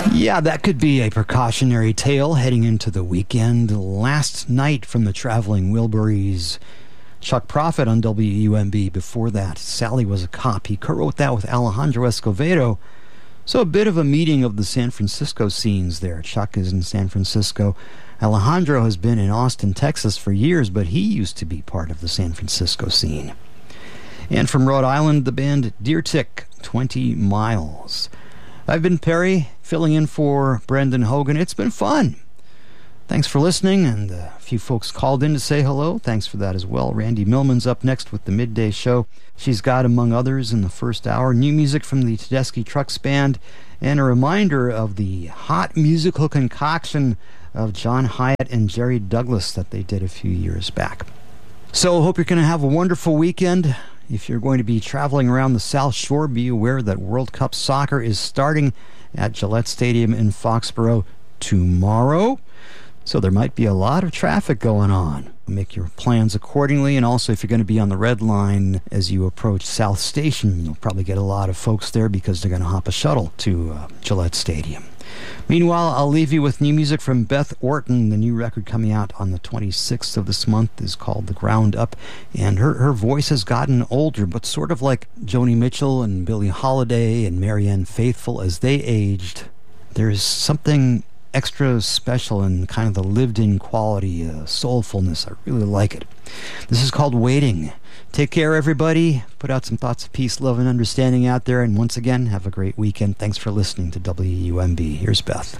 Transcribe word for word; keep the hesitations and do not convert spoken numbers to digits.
Yeah, that could be a precautionary tale heading into the weekend. Last night from the Traveling Wilburys, Chuck Prophet on W U M B. Before that, Sally Was a Cop. He co-wrote that with Alejandro Escovedo. So a bit of a meeting of the San Francisco scenes there. Chuck is in San Francisco. Alejandro has been in Austin, Texas for years, but he used to be part of the San Francisco scene. And from Rhode Island, the band Deer Tick, twenty miles. I've been Perry, filling in for Brendan Hogan. It's been fun. Thanks for listening, and a few folks called in to say hello. Thanks for that as well. Randy Millman's up next with the Midday Show. She's got, among others, in the first hour, new music from the Tedeschi Trucks Band, and a reminder of the hot musical concoction of John Hyatt and Jerry Douglas that they did a few years back. So, hope you're going to have a wonderful weekend. If you're going to be traveling around the South Shore, be aware that World Cup Soccer is starting at Gillette Stadium in Foxborough tomorrow. So there might be a lot of traffic going on. Make your plans accordingly. And also, if you're going to be on the Red Line as you approach South Station, you'll probably get a lot of folks there because they're going to hop a shuttle to uh, Gillette Stadium. Meanwhile, I'll leave you with new music from Beth Orton. The new record coming out on the twenty-sixth of this month is called The Ground Up, and her, her voice has gotten older, but sort of like Joni Mitchell and Billie Holiday and Marianne Faithfull as they aged. There's something extra special and kind of the lived-in quality, uh, soulfulness. I really like it. This is called Waiting. Take care, everybody. Put out some thoughts of peace, love, and understanding out there. And once again, have a great weekend. Thanks for listening to W U M B. Here's Beth.